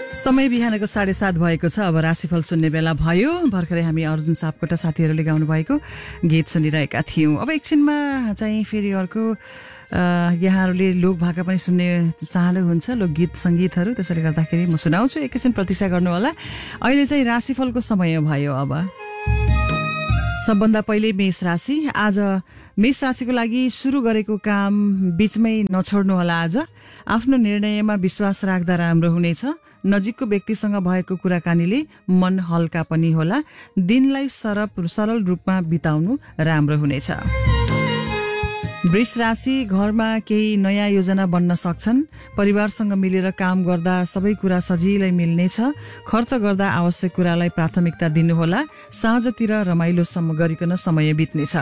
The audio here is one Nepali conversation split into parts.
समय बिहानको 7:30 भएको छ। अब राशिफल सुन्ने बेला भयो। भर्खरै हामी अर्जुन सापकोटा साथीहरूले गाउनु भएको गीत सुनिरहेका थियौँ। अब एकछिनमा चाहिँ फेरि अर्को यहाँहरूले लोक भाका पनि सुन्ने चाहनु हुन्छ, लोकगीत सङ्गीतहरू। त्यसैले गर्दाखेरि म सुनाउँछु, एकैछिन प्रतीक्षा गर्नु होला। अहिले चाहिँ राशिफलको समय भयो। अब सबभन्दा पहिले मेष राशि। आज मेष राशिको लागि सुरु गरेको काम बीचमै नछोड्नु होला। आज आफ्नो निर्णयमा विश्वास राख्दा राम्रो हुनेछ। नजिकको व्यक्तिसँग भएको कुराकानीले मन हल्का पनि होला। दिनलाई सरल रूपमा बिताउनु राम्रो हुनेछ। वृष राशि। घरमा केही नयाँ योजना बन्न सक्छन्। परिवारसँग मिलेर काम गर्दा सबै कुरा सजिलै मिल्नेछ। खर्च गर्दा आवश्यक कुरालाई प्राथमिकता दिनुहोला। साँझतिर रमाइलोसम्म गरिकन समय बित्नेछ।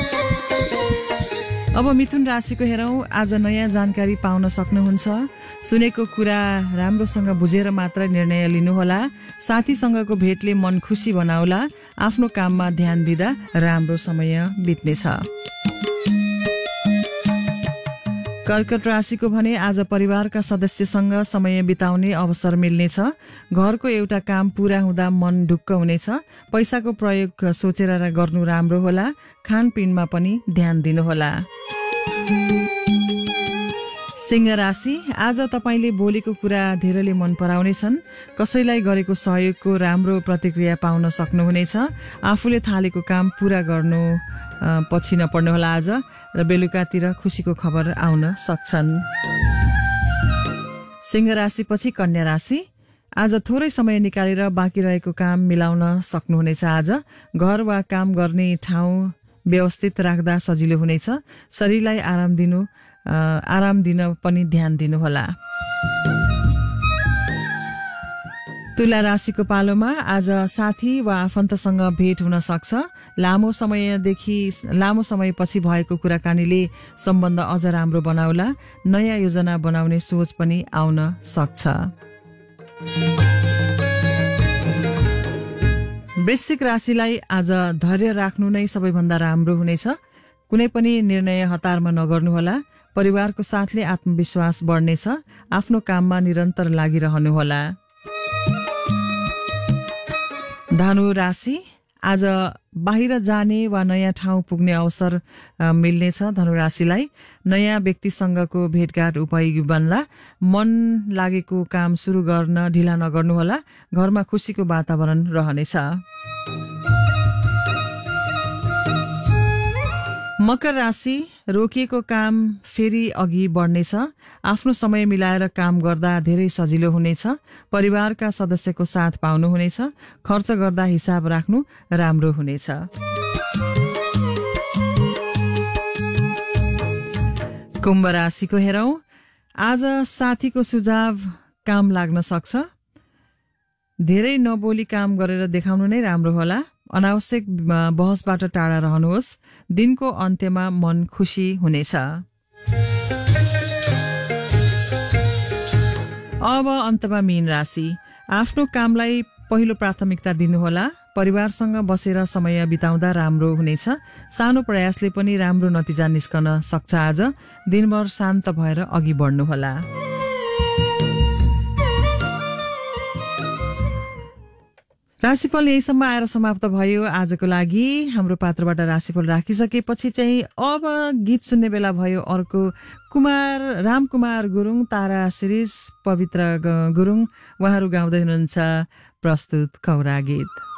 अब मिथुन राशिको हेरौँ। आज नयाँ जानकारी पाउन सक्नुहुन्छ। सुनेको कुरा राम्रोसँग बुझेर मात्र निर्णय लिनुहोला। साथीसँगको भेटले मन खुसी बनाउला। आफ्नो काममा ध्यान दिँदा राम्रो समय बित्नेछ। कर्कट राशिको भने आज परिवारका सदस्यसँग समय बिताउने अवसर मिल्नेछ। घरको एउटा काम पूरा हुँदा मन ढुक्क हुनेछ। पैसाको प्रयोग सोचेर गर्नु राम्रो होला। खानपिनमा पनि ध्यान दिनुहोला। सिंह राशि। आज तपाईले बोलेको कुरा धेरैले मन पराउनेछन्। कसैलाई गरेको सहयोगको राम्रो प्रतिक्रिया पाउन सक्नुहुनेछ। आफूले थालेको काम पूरा गर्नु पछि नपर्नुहोला आज, र बेलुकातिर खुसीको खबर आउन सक्छन्। सिंह राशि पछि कन्या राशि। आज थोरै समय निकालेर बाँकी रहेको काम मिलाउन सक्नुहुनेछ। आज घर वा काम गर्ने ठाउँ व्यवस्थित राख्दा सजिलो हुनेछ। शरीरलाई आराम दिन पनि ध्यान दिनुहोला। तुला राशिको पालोमा आज साथी वा आफन्तसँग भेट हुन सक्छ। लामो समयपछि भएको कुराकानीले सम्बन्ध अझ राम्रो बनाउला। नयाँ योजना बनाउने सोच पनि आउन सक्छ। वृश्चिक राशिलाई आज धैर्य राख्नु नै सबैभन्दा राम्रो हुनेछ। कुनै पनि निर्णय हतारमा नगर्नुहोला। परिवारको साथले आत्मविश्वास बढ्नेछ। आफ्नो काममा निरन्तर लागिरहनुहोला। धनु राशि। आज बाहिर जाने वा नयाँ ठाउँ पुग्ने अवसर मिल्नेछ। धनु राशिलाई नयाँ व्यक्तिसँगको भेटघाट उपयोगी बन्ला। मन लागेको काम सुरु गर्न ढिला नगर्नुहोला। घरमा खुसीको वातावरण रहनेछ। मकर राशि। रोकिएको काम फेरि अघि बढ्नेछ। आफ्नो समय मिलाएर काम गर्दा धेरै सजिलो हुनेछ। परिवारका सदस्यको साथ पाउनुहुनेछ। खर्च गर्दा हिसाब राख्नु राम्रो हुनेछ। कुम्भ राशिको हेरौँ। आज साथीको सुझाव काम लाग्न सक्छ। धेरै नबोली काम गरेर देखाउनु नै राम्रो होला। अनावश्यक बहसबाट टाढा रहनुहोस्। दिनको अन्त्यमा मन खुसी हुनेछ। अब अन्तमा मीन राशि। आफ्नो कामलाई पहिलो प्राथमिकता दिनुहोला। परिवारसँग बसेर समय बिताउँदा राम्रो हुनेछ। सानो प्रयासले पनि राम्रो नतिजा निस्कन सक्छ। आज दिनभर शान्त भएर अघि बढ्नुहोला। राशिफल यहीसम्म आएर समाप्त भयो आजको लागि। हाम्रो पात्रबाट राशिफल राखिसकेपछि चाहिँ अब गीत सुन्ने बेला भयो। अर्को रामकुमार गुरुङ, तारा शिरिष, पवित्र गुरुङ, उहाँहरू गाउँदै हुनुहुन्छ प्रस्तुत कौरा गीत।